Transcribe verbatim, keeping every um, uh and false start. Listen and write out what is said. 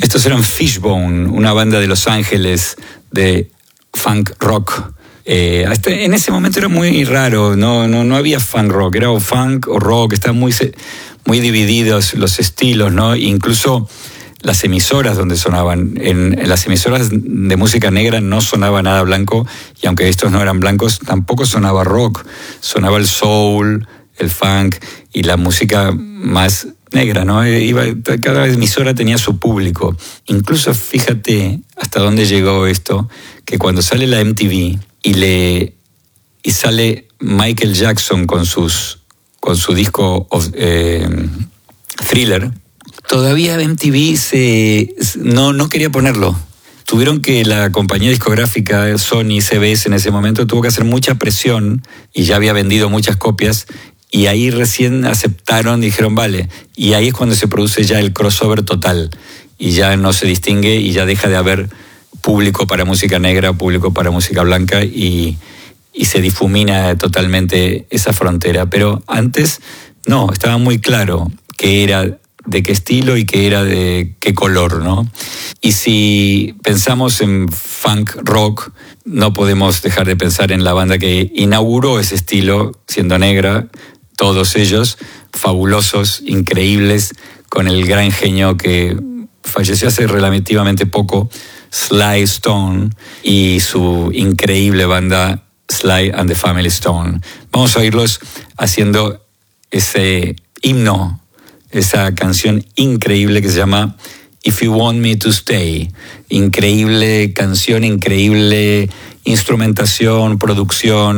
Estos eran Fishbone, una banda de Los Ángeles de funk rock. Eh, hasta en ese momento era muy raro, no, no, no había funk rock, era o funk o rock, estaban muy, muy divididos los estilos, ¿no? Incluso las emisoras donde sonaban, en, en las emisoras de música negra no sonaba nada blanco, y aunque estos no eran blancos, tampoco sonaba rock, sonaba el soul, el funk y la música más negra, ¿no? Iba, cada emisora tenía su público. Incluso fíjate hasta dónde llegó esto, que cuando sale la M T V y le y sale Michael Jackson con sus con su disco of, eh, Thriller, todavía M T V se no no quería ponerlo. Tuvieron que la compañía discográfica Sony C B S en ese momento tuvo que hacer mucha presión, y ya había vendido muchas copias, y ahí recién aceptaron, dijeron vale, y ahí es cuando se produce ya el crossover total, y ya no se distingue y ya deja de haber público para música negra, público para música blanca, y, y se difumina totalmente esa frontera. Pero antes no, estaba muy claro qué era, de qué estilo y qué era de qué color, ¿no? Y si pensamos en funk rock, no podemos dejar de pensar en la banda que inauguró ese estilo, siendo negra, todos ellos fabulosos, increíbles, con el gran genio que falleció hace relativamente poco, Sly Stone, y su increíble banda Sly and the Family Stone. Vamos a oírlos haciendo ese himno, esa canción increíble que se llama If You Want Me to Stay. Increíble canción, increíble instrumentación, producción.